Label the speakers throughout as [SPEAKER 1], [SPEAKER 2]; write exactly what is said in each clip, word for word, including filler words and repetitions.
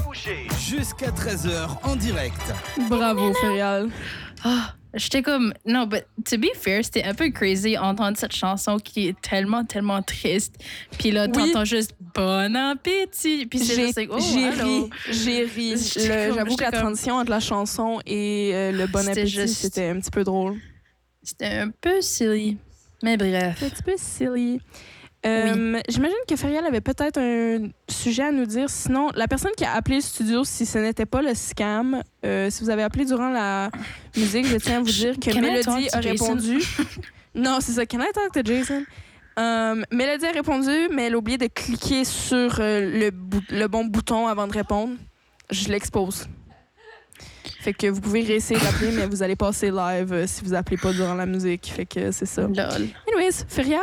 [SPEAKER 1] Jusqu'à treize heures en direct.
[SPEAKER 2] Bravo, Ferial.
[SPEAKER 3] Ah, j'étais comme... Non, but to be fair, c'était un peu crazy entendre cette chanson qui est tellement, tellement triste. Puis là, t'entends
[SPEAKER 2] Oui.
[SPEAKER 3] juste « Bon appétit ». Puis c'est
[SPEAKER 2] J'ai,
[SPEAKER 3] juste like, oh,
[SPEAKER 2] j'ai
[SPEAKER 3] hello.
[SPEAKER 2] ri, j'ai ri.
[SPEAKER 3] J'étais
[SPEAKER 2] Le-
[SPEAKER 3] comme-
[SPEAKER 2] j'avoue que la
[SPEAKER 3] j'étais comme-
[SPEAKER 2] transition entre la chanson et euh, le bon
[SPEAKER 3] C'était
[SPEAKER 2] appétit,
[SPEAKER 3] juste-
[SPEAKER 2] c'était un petit peu drôle.
[SPEAKER 3] C'était un peu silly. Mais bref.
[SPEAKER 2] C'est un petit peu silly. Euh, J'imagine que Ferial avait peut-être un sujet à nous dire. Sinon, la personne qui a appelé le studio, si ce n'était pas le scam, euh, si vous avez appelé durant la musique, je tiens à vous dire que
[SPEAKER 3] Can I
[SPEAKER 2] Mélodie
[SPEAKER 3] talk
[SPEAKER 2] a
[SPEAKER 3] to Jason?
[SPEAKER 2] répondu. Non, c'est ça. Can I talk to Jason? Euh, Mélodie a répondu, mais elle a oublié de cliquer sur euh, le, bou- le bon bouton avant de répondre. Je l'expose. Fait que vous pouvez réessayer d'appeler, mais vous allez passer live euh, si vous appelez pas durant la musique. Fait que c'est ça.
[SPEAKER 3] Lol.
[SPEAKER 2] Anyways, Ferial.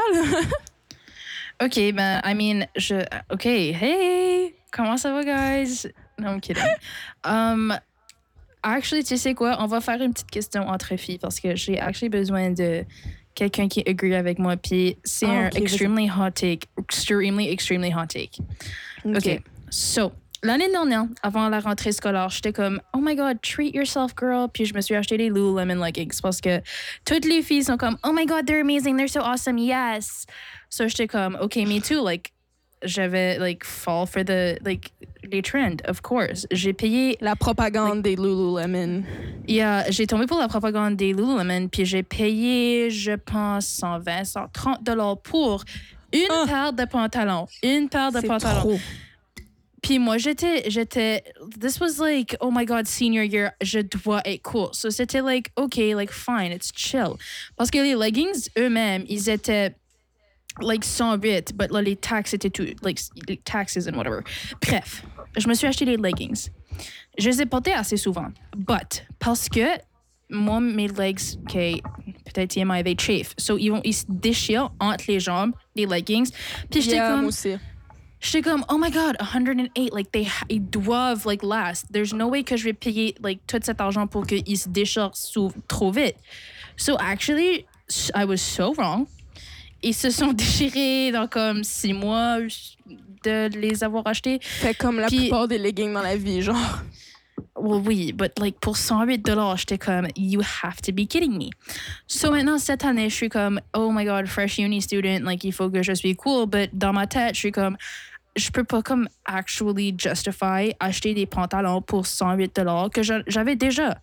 [SPEAKER 3] OK, ben, I mean, je... OK, hey! Comment ça va, guys? No, I'm kidding. Um, actually, tu sais quoi? On va faire une petite question entre filles parce que j'ai actually besoin de quelqu'un qui agree avec moi. Puis c'est
[SPEAKER 2] Ah,
[SPEAKER 3] un
[SPEAKER 2] ok, vas-y.
[SPEAKER 3] extremely hot take. Extremely, extremely hot take. OK. So, l'année dernière, avant la rentrée scolaire, j'étais comme, oh my god, treat yourself, girl. Puis je me suis acheté des Lululemon leggings parce que toutes les filles sont comme, oh my god, they're amazing, they're so awesome, yes. So j'étais comme, okay, me too. Like, j'avais, like, fall for the, like, les trends, of course. J'ai payé,
[SPEAKER 2] La propagande des Lululemon.
[SPEAKER 3] yeah, j'ai tombé pour la propagande des Lululemon, puis j'ai payé, je pense, cent vingt, cent trente dollars pour une
[SPEAKER 2] Ah.
[SPEAKER 3] paire de pantalons. Une paire de
[SPEAKER 2] C'est
[SPEAKER 3] pantalons.
[SPEAKER 2] trop.
[SPEAKER 3] Puis moi, j'étais, j'étais, this was like, oh my god, senior year, je dois être cool. So c'était like, okay, like fine, it's chill. Parce que les leggings eux-mêmes, ils étaient like cent huit, but là, les taxes étaient tout, like les taxes and whatever. Bref, je me suis acheté des leggings. Je les ai portés assez souvent. But, parce que moi, mes legs, okay, peut-être T M I, they chafe. So ils, vont, ils se déchirent entre les jambes, les leggings. Puis j'étais
[SPEAKER 2] Yeah,
[SPEAKER 3] comme...
[SPEAKER 2] moi aussi.
[SPEAKER 3] J'étais comme, oh my god, one hundred eight, like, they, ils doivent, like, last. There's no way que je vais payer, like, tout cet argent pour qu'ils se déchirent sous, trop vite. So, actually, I was so wrong. Ils se sont déchirés dans, comme, six mois de les avoir achetés.
[SPEAKER 2] Fait comme la
[SPEAKER 3] Puis-
[SPEAKER 2] plupart des leggings dans la vie, genre.
[SPEAKER 3] Well, oui, but, like, pour cent huit dollars, j'étais comme, you have to be kidding me. So, maintenant, cette année, je suis comme, oh my god, fresh uni student, like, il faut que je suis cool, but dans ma tête, je suis comme, je peux pas comme actually justify acheter des pantalons pour cent huit dollars que je- j'avais déjà.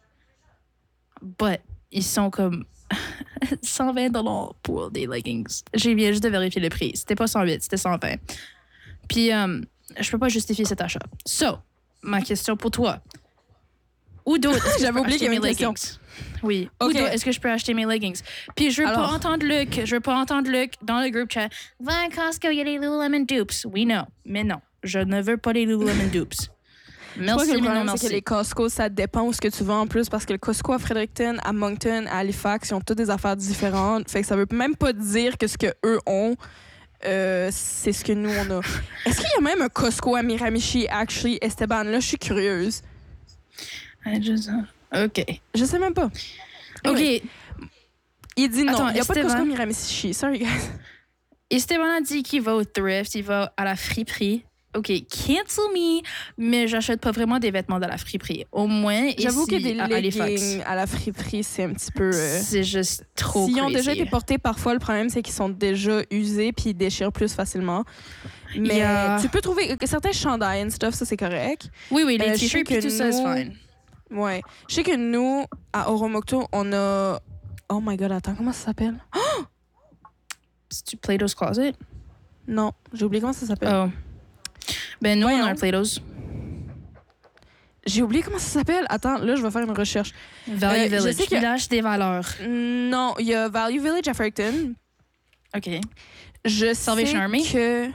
[SPEAKER 3] But ils sont comme cent vingt dollars pour des leggings. J'ai bien juste de vérifier le prix. C'était pas cent huit, c'était cent vingt. Puis euh, je peux pas justifier cet achat. So, ma question pour toi. Où d'autre est-ce que
[SPEAKER 2] J'avais
[SPEAKER 3] je peux
[SPEAKER 2] oublié
[SPEAKER 3] acheter
[SPEAKER 2] qu'il y
[SPEAKER 3] mes
[SPEAKER 2] avait une
[SPEAKER 3] leggings? Oui.
[SPEAKER 2] Ok.
[SPEAKER 3] Où d'autre est-ce que je peux acheter mes leggings? Puis je veux
[SPEAKER 2] Alors.
[SPEAKER 3] pas entendre Luc, je veux pas entendre Luc dans le groupe chat. Va à Costco, il y a des Lululemon dupes. Oui, non. Mais non. Je ne veux pas les Lululemon dupes.
[SPEAKER 2] Je crois
[SPEAKER 3] Merci,
[SPEAKER 2] que le
[SPEAKER 3] mais non,
[SPEAKER 2] problème,
[SPEAKER 3] merci.
[SPEAKER 2] c'est que les Costco, ça dépend où ce que tu vas en plus, parce que le Costco à Fredericton, à Moncton, à Halifax, ils ont toutes des affaires différentes. Fait que ça veut même pas dire que ce que eux ont, euh, c'est ce que nous, on a. Est-ce qu'il y a même un Costco à Miramichi, actually, Esteban? Là, je suis curieuse.
[SPEAKER 3] I just- OK.
[SPEAKER 2] Je sais même pas.
[SPEAKER 3] OK.
[SPEAKER 2] Anyway, il dit non.
[SPEAKER 3] Attends,
[SPEAKER 2] Il n'y a pas de
[SPEAKER 3] Esteban?
[SPEAKER 2] Costco à Miramichi. Sorry, guys.
[SPEAKER 3] Esteban a dit qu'il va au thrift, il va à la friperie. OK, cancel me, mais j'achète pas vraiment des vêtements de la friperie. Au moins,
[SPEAKER 2] J'avoue que
[SPEAKER 3] ici,
[SPEAKER 2] des
[SPEAKER 3] à Halifax.
[SPEAKER 2] leggings à la friperie, c'est un petit peu... euh,
[SPEAKER 3] C'est juste trop
[SPEAKER 2] S'ils ont
[SPEAKER 3] crazy.
[SPEAKER 2] déjà été portés, parfois, le problème, c'est qu'ils sont déjà usés puis ils déchirent plus facilement. Mais
[SPEAKER 3] Yeah.
[SPEAKER 2] tu peux trouver que certains chandails and stuff, ça, c'est correct.
[SPEAKER 3] Oui, oui, les
[SPEAKER 2] Euh, je sais
[SPEAKER 3] t-shirts
[SPEAKER 2] que
[SPEAKER 3] et tout ça, c'est
[SPEAKER 2] nous-
[SPEAKER 3] fine.
[SPEAKER 2] Ouais. Je sais que nous, à Oromocto, on a... Oh my God, attends, comment ça s'appelle?
[SPEAKER 3] C'est-tu Plato's Closet?
[SPEAKER 2] Non, j'ai oublié comment ça s'appelle.
[SPEAKER 3] Oh. Ben, nous, on
[SPEAKER 2] Voyons.
[SPEAKER 3] a un Plato's.
[SPEAKER 2] J'ai oublié comment ça s'appelle. Attends, là, je vais faire une recherche.
[SPEAKER 3] Value
[SPEAKER 2] Euh, je
[SPEAKER 3] Village,
[SPEAKER 2] sais que-
[SPEAKER 3] village des valeurs.
[SPEAKER 2] Non, il y a Value Village à Fredericton.
[SPEAKER 3] OK.
[SPEAKER 2] Je
[SPEAKER 3] Salvation
[SPEAKER 2] sais
[SPEAKER 3] Army?
[SPEAKER 2] que...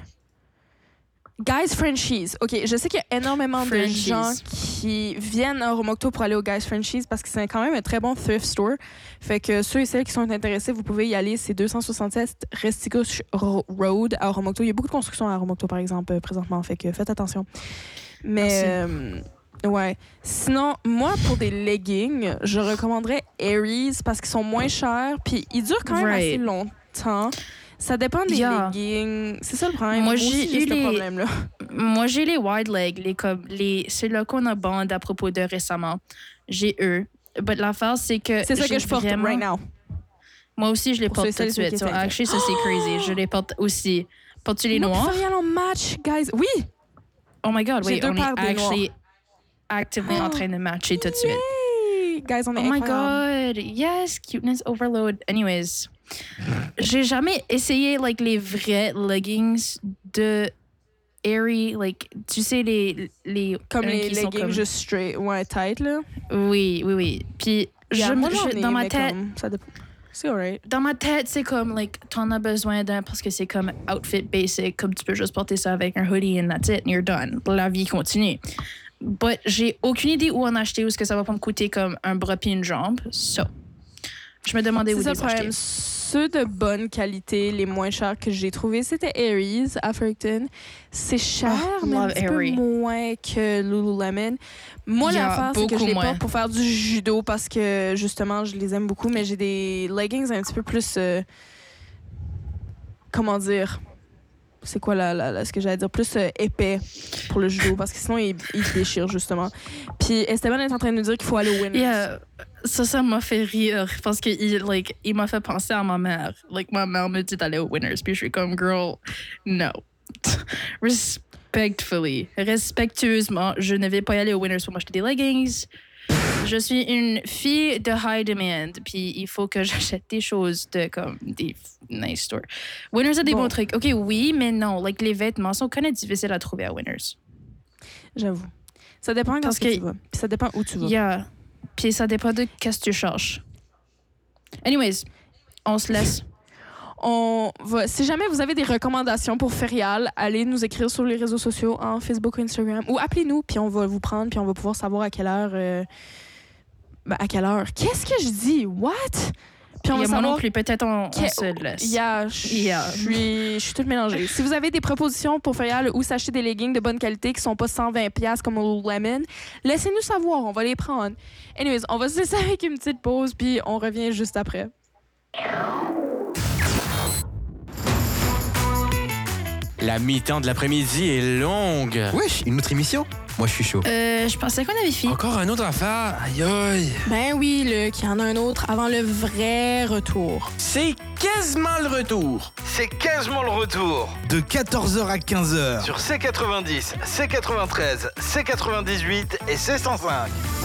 [SPEAKER 2] Guys Frenchies. OK, je sais qu'il y a énormément
[SPEAKER 3] Frenchies.
[SPEAKER 2] de gens qui viennent à Oromocto pour aller au Guys Frenchies parce que c'est quand même un très bon thrift store. Fait que ceux et celles qui sont intéressés, vous pouvez y aller. C'est deux cent soixante-sept Restigouche Ro- Road à Oromocto. Il y a beaucoup de constructions à Oromocto, par exemple, euh, présentement. Fait que faites attention. Mais... euh, ouais. Sinon, moi, pour des leggings, je recommanderais Aries parce qu'ils sont moins chers puis ils durent quand même
[SPEAKER 3] Right.
[SPEAKER 2] assez longtemps. Ça dépend des
[SPEAKER 3] Yeah.
[SPEAKER 2] leggings. C'est ça le problème.
[SPEAKER 3] Moi,
[SPEAKER 2] Moi aussi,
[SPEAKER 3] j'ai
[SPEAKER 2] j'ai
[SPEAKER 3] eu
[SPEAKER 2] ce
[SPEAKER 3] les-
[SPEAKER 2] problème-là.
[SPEAKER 3] Moi, j'ai les wide leg, les comme les ceux-là qu'on a bande à propos de récemment. J'ai eux. But l'affaire, c'est que
[SPEAKER 2] C'est ça
[SPEAKER 3] j'ai
[SPEAKER 2] que je porte
[SPEAKER 3] vraiment...
[SPEAKER 2] right now.
[SPEAKER 3] Moi aussi, je les
[SPEAKER 2] Pour
[SPEAKER 3] porte
[SPEAKER 2] ceux et
[SPEAKER 3] tout de
[SPEAKER 2] celles
[SPEAKER 3] suite.
[SPEAKER 2] qui
[SPEAKER 3] So,
[SPEAKER 2] s'inquiètent.
[SPEAKER 3] actually, ça, c'est crazy. Je les porte aussi. Portes-tu les
[SPEAKER 2] Moi,
[SPEAKER 3] noirs?
[SPEAKER 2] puis Farial en match, guys. Oui!
[SPEAKER 3] Oh my God,
[SPEAKER 2] J'ai
[SPEAKER 3] wait,
[SPEAKER 2] deux
[SPEAKER 3] on est
[SPEAKER 2] paires des
[SPEAKER 3] actually actively en train de matcher tout de suite.
[SPEAKER 2] Yay! Guys, on est
[SPEAKER 3] Oh my
[SPEAKER 2] incroyables.
[SPEAKER 3] God, yes, cuteness overload. Anyways, j'ai jamais essayé like les vrais leggings de Aerie, like tu sais les les
[SPEAKER 2] Comme
[SPEAKER 3] euh,
[SPEAKER 2] les
[SPEAKER 3] qui sont
[SPEAKER 2] leggings
[SPEAKER 3] comme-
[SPEAKER 2] juste straight, ouais, tight, là.
[SPEAKER 3] Oui, oui, oui. Puis
[SPEAKER 2] Yeah,
[SPEAKER 3] je,
[SPEAKER 2] moi,
[SPEAKER 3] me-
[SPEAKER 2] j'en
[SPEAKER 3] je-
[SPEAKER 2] ai,
[SPEAKER 3] dans ma
[SPEAKER 2] mais
[SPEAKER 3] tête,
[SPEAKER 2] comme, ça dépend. C'est alright.
[SPEAKER 3] dans ma tête, c'est comme like t'en as besoin d'un parce que c'est comme outfit basic, comme tu peux juste porter ça avec un hoodie and that's it, and you're done. La vie continue. But j'ai aucune idée où en acheter, où est-ce que ça va pas me coûter comme un bras puis une jambe. So, je me demandais où
[SPEAKER 2] C'est ça
[SPEAKER 3] les
[SPEAKER 2] le problème.
[SPEAKER 3] acheter.
[SPEAKER 2] Ceux de bonne qualité, les moins chers que j'ai trouvés, c'était Aries à Fredericton. C'est cher,
[SPEAKER 3] Oh,
[SPEAKER 2] mais un
[SPEAKER 3] love
[SPEAKER 2] petit
[SPEAKER 3] Aerie.
[SPEAKER 2] peu moins que Lululemon. Moi,
[SPEAKER 3] Yeah,
[SPEAKER 2] l'affaire, c'est que je
[SPEAKER 3] beaucoup
[SPEAKER 2] les
[SPEAKER 3] moins.
[SPEAKER 2] porte pour faire du judo parce que, justement, je les aime beaucoup, mais j'ai des leggings un petit peu plus... euh, comment dire? C'est quoi la, la- la- ce que j'allais dire? Plus euh, épais pour le judo, parce que sinon, il, il déchire, justement. Puis Esteban est en train de nous dire qu'il faut aller au Winners.
[SPEAKER 3] Yeah, ça, ça m'a fait rire parce que il, like, il m'a fait penser à ma mère. Like, ma mère me dit d'aller au Winners. Puis je suis comme, girl, no. Respectfully, respectueusement, je ne vais pas y aller au Winners pour m'acheter des leggings. Je suis une fille de high demand, puis il faut que j'achète des choses de comme des nice stores. Winners a des
[SPEAKER 2] Bon.
[SPEAKER 3] bons trucs. Ok, oui, mais non. Like, les vêtements sont quand même difficiles à trouver à Winners.
[SPEAKER 2] J'avoue. Ça dépend quand
[SPEAKER 3] Parce
[SPEAKER 2] que
[SPEAKER 3] que-
[SPEAKER 2] tu vas. Puis ça dépend où tu vas.
[SPEAKER 3] Yeah. Puis ça dépend de qu'est-ce que tu cherches. Anyways, on se laisse.
[SPEAKER 2] On va, si jamais vous avez des recommandations pour Ferial, allez nous écrire sur les réseaux sociaux, en Facebook ou Instagram, ou appelez-nous, puis on va vous prendre, puis on va pouvoir savoir à quelle heure... euh, ben, à quelle heure? Qu'est-ce que je dis? What? Puis on
[SPEAKER 3] Il y
[SPEAKER 2] va
[SPEAKER 3] a moi non
[SPEAKER 2] savoir...
[SPEAKER 3] plus. Peut-être on, on
[SPEAKER 2] que-
[SPEAKER 3] se laisse.
[SPEAKER 2] Yeah, je
[SPEAKER 3] Yeah.
[SPEAKER 2] suis je suis toute mélangée. Si vous avez des propositions pour Ferial ou s'acheter des leggings de bonne qualité qui sont pas cent vingt dollars comme au Lemon, laissez-nous savoir, on va les prendre. Anyways, on va se laisser avec une petite pause, puis on revient juste après.
[SPEAKER 1] La mi-temps de l'après-midi est longue.
[SPEAKER 4] Wesh, une autre émission? Moi, je suis chaud.
[SPEAKER 3] Euh, je pensais qu'on avait fini.
[SPEAKER 1] Encore un autre affaire. Aïe aïe.
[SPEAKER 2] Ben oui, Luc, il y en a un autre avant le vrai retour.
[SPEAKER 1] C'est quasiment le retour.
[SPEAKER 5] C'est quasiment le retour
[SPEAKER 4] De quatorze heures à quinze heures.
[SPEAKER 5] sur C quatre-vingt-dix, C quatre-vingt-treize, C quatre-vingt-dix-huit et C cent cinq.